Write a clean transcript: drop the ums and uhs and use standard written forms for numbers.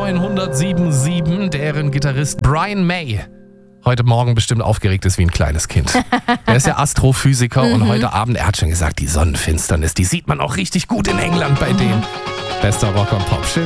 B907.7, deren Gitarrist Brian May heute Morgen bestimmt aufgeregt ist wie ein kleines Kind. Er ist ja Astrophysiker und heute Abend, er hat schon gesagt, die Sonnenfinsternis, die sieht man auch richtig gut in England bei dem. Bester Rock und Pop. Schön.